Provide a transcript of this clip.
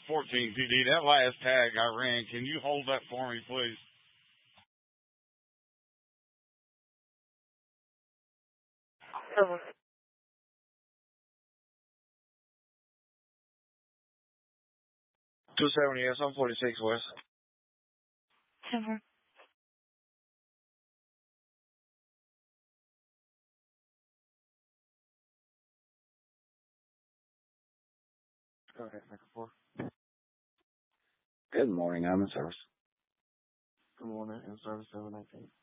14 PD, that last tag I ran, can you hold that for me, please? Over. 270, yes, I'm 46 West. Over. Okay, second 4. Good morning, I'm in service. Good morning, in service 719.